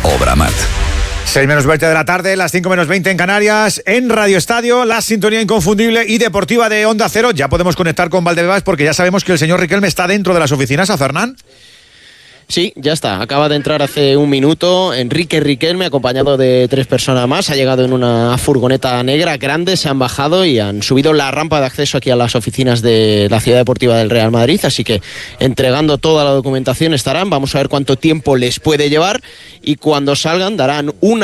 Obramat. 6 menos 20 de la tarde, las 5 menos 20 en Canarias, en Radio Estadio, la sintonía inconfundible y deportiva de Onda Cero. Ya podemos conectar con Valdebebas porque ya sabemos que el señor Riquelme está dentro de las oficinas. ¿A Fernán? Sí, ya está. Acaba de entrar hace un minuto Enrique Riquelme, acompañado de 3 personas más. Ha llegado en una furgoneta negra grande, se han bajado y han subido la rampa de acceso aquí a las oficinas de la Ciudad Deportiva del Real Madrid. Así que entregando toda la documentación estarán. Vamos a ver cuánto tiempo les puede llevar y cuando salgan dará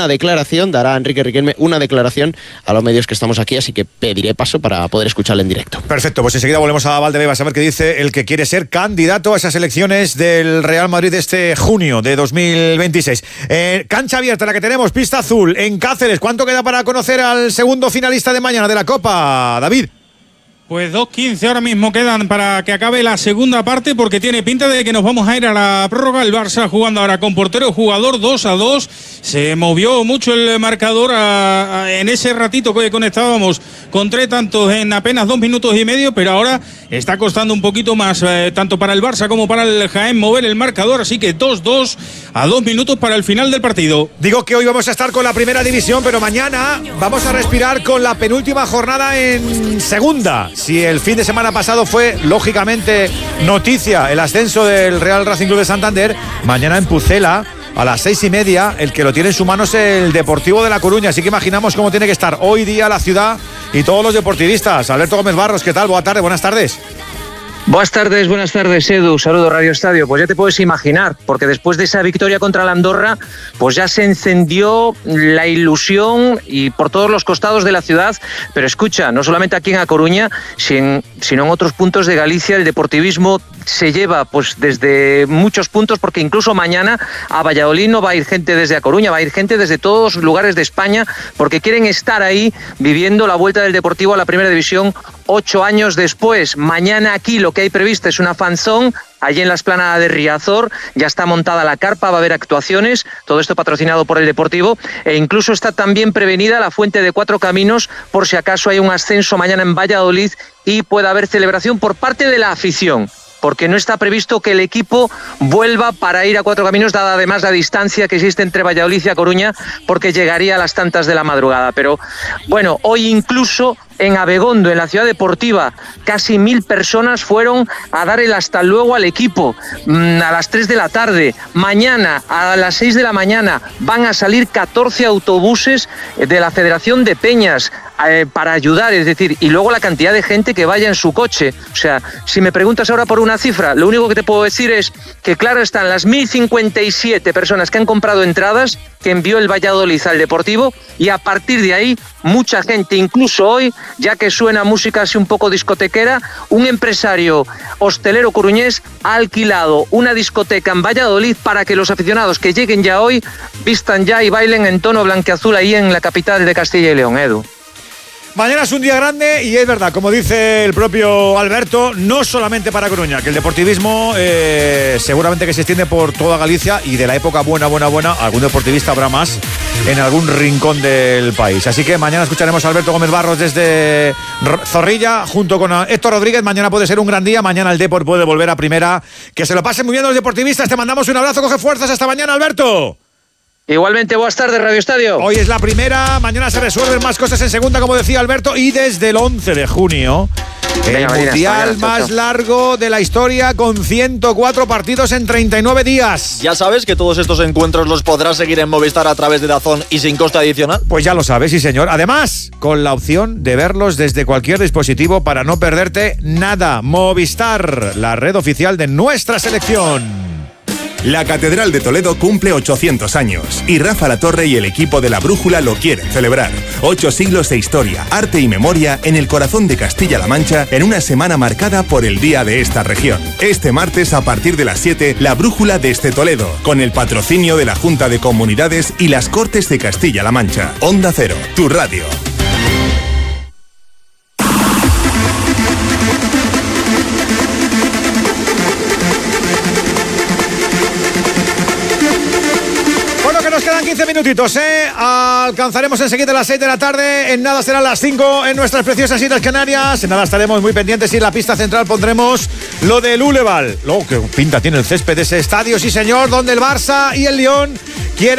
Enrique Riquelme una declaración a los medios que estamos aquí. Así que pediré paso para poder escucharle en directo. Perfecto, pues enseguida volvemos a Valdebebas a ver qué dice el que quiere ser candidato a esas elecciones del Real Madrid de este junio de 2026. Cancha abierta, la que tenemos, pista azul, en Cáceres. ¿Cuánto queda para conocer al segundo finalista de mañana de la Copa, David? Pues 2:15 ahora mismo quedan para que acabe la segunda parte, porque tiene pinta de que nos vamos a ir a la prórroga. El Barça jugando ahora con portero jugador, 2-2. Se movió mucho el marcador en ese ratito que conectábamos con 3 tantos en apenas 2 minutos y medio, pero ahora está costando un poquito más, tanto para el Barça como para el Jaén, mover el marcador. Así que 2-2 a 2 minutos para el final del partido. Digo que hoy vamos a estar con la primera división, pero mañana vamos a respirar con la penúltima jornada en segunda. Si el fin de semana pasado fue, lógicamente, noticia el ascenso del Real Racing Club de Santander, mañana en Pucela, a las 6:30, el que lo tiene en su mano es el Deportivo de La Coruña. Así que imaginamos cómo tiene que estar hoy día la ciudad y todos los deportivistas. Alberto Gómez Barros, ¿qué tal? Buenas tardes. Buenas tardes, Edu. Saludo, Radio Estadio. Pues ya te puedes imaginar, porque después de esa victoria contra la Andorra, pues ya se encendió la ilusión y por todos los costados de la ciudad. Pero escucha, no solamente aquí en A Coruña, sino en otros puntos de Galicia, el deportivismo se lleva pues desde muchos puntos, porque incluso mañana a Valladolid no va a ir gente desde A Coruña, va a ir gente desde todos los lugares de España, porque quieren estar ahí viviendo la vuelta del Deportivo a la Primera División 8 años después. Mañana aquí lo que hay previsto es una fanzón allí en la explanada de Riazor. Ya está montada la carpa, va a haber actuaciones, todo esto patrocinado por el Deportivo, e incluso está también prevenida la Fuente de 4 Caminos por si acaso hay un ascenso mañana en Valladolid y pueda haber celebración por parte de la afición, porque no está previsto que el equipo vuelva para ir a 4 Caminos, dada además la distancia que existe entre Valladolid y A Coruña, porque llegaría a las tantas de la madrugada. Pero bueno, hoy incluso en Abegondo, en la ciudad deportiva, casi 1.000 personas fueron a dar el hasta luego al equipo a las 3 de la tarde. Mañana, a las 6 de la mañana, van a salir 14 autobuses de la Federación de Peñas para ayudar, es decir, y luego la cantidad de gente que vaya en su coche. O sea, si me preguntas ahora por una cifra, lo único que te puedo decir es que claro están las 1.057 personas que han comprado entradas que envió el Valladolid al Deportivo, y a partir de ahí mucha gente, incluso hoy, ya que suena música así un poco discotequera, un empresario hostelero coruñés ha alquilado una discoteca en Valladolid para que los aficionados que lleguen ya hoy vistan ya y bailen en tono blanquiazul ahí en la capital de Castilla y León, Edu. Mañana es un día grande y es verdad, como dice el propio Alberto, no solamente para Coruña, que el deportivismo seguramente que se extiende por toda Galicia, y de la época buena, algún deportivista habrá más en algún rincón del país. Así que mañana escucharemos a Alberto Gómez Barros desde Zorrilla junto con Héctor Rodríguez. Mañana puede ser un gran día, mañana el Depor puede volver a primera. Que se lo pasen muy bien los deportivistas, te mandamos un abrazo, coge fuerzas, hasta mañana, Alberto. Igualmente, buenas tardes, Radio Estadio. Hoy es la primera, mañana se resuelven más cosas en segunda, como decía Alberto, y desde el 11 de junio, el mundial más largo de la historia, con 104 partidos en 39 días. Ya sabes que todos estos encuentros los podrás seguir en Movistar a través de DAZN y sin coste adicional. Pues ya lo sabes, sí señor. Además, con la opción de verlos desde cualquier dispositivo para no perderte nada. Movistar, la red oficial de nuestra selección. La Catedral de Toledo cumple 800 años y Rafa Latorre y el equipo de La Brújula lo quieren celebrar. 8 siglos de historia, arte y memoria en el corazón de Castilla-La Mancha, en una semana marcada por el día de esta región. Este martes, a partir de las 7, La Brújula desde Toledo, con el patrocinio de la Junta de Comunidades y las Cortes de Castilla-La Mancha. Onda Cero, tu radio. Nos quedan 15 minutitos, alcanzaremos enseguida las 6 de la tarde. En nada serán las 5 en nuestras preciosas Islas Canarias. En nada estaremos muy pendientes y en la pista central pondremos lo del Uleval. Luego, qué pinta tiene el césped de ese estadio, sí señor, donde el Barça y el Lyon